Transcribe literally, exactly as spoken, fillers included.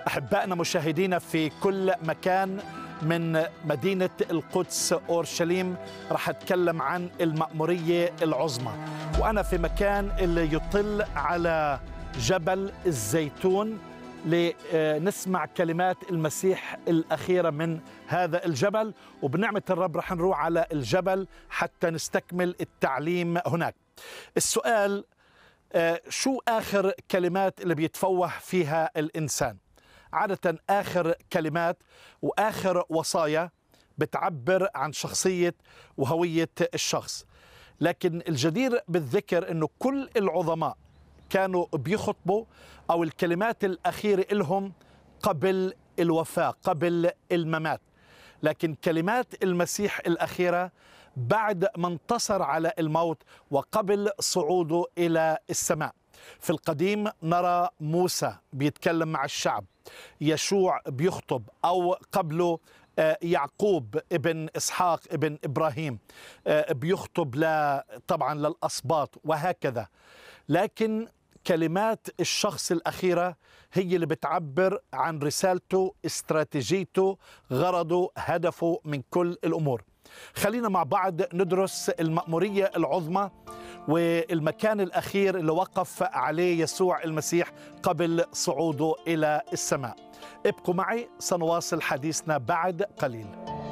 أحبائنا مشاهدينا في كل مكان من مدينة القدس أورشليم، رح أتكلم عن المأمورية العظمى، وأنا في مكان اللي يطل على جبل الزيتون لنسمع كلمات المسيح الأخيرة من هذا الجبل. وبنعمة الرب رح نروح على الجبل حتى نستكمل التعليم هناك. السؤال: شو آخر كلمات اللي بيتفوه فيها الإنسان؟ عادة آخر كلمات وآخر وصايا بتعبر عن شخصية وهوية الشخص، لكن الجدير بالذكر أنه كل العظماء كانوا بيخطبوا أو الكلمات الأخيرة لهم قبل الوفاة، قبل الممات، لكن كلمات المسيح الأخيرة بعد ما انتصر على الموت وقبل صعوده إلى السماء. في القديم نرى موسى بيتكلم مع الشعب، يشوع بيخطب، أو قبله يعقوب ابن إسحاق ابن إبراهيم بيخطب طبعا للأسباط وهكذا. لكن كلمات الشخص الأخيرة هي اللي بتعبر عن رسالته، استراتيجيته، غرضه، هدفه من كل الأمور. خلينا مع بعض ندرس المأمورية العظمى والمكان الأخير اللي وقف عليه يسوع المسيح قبل صعوده إلى السماء. ابقوا معي، سنواصل حديثنا بعد قليل.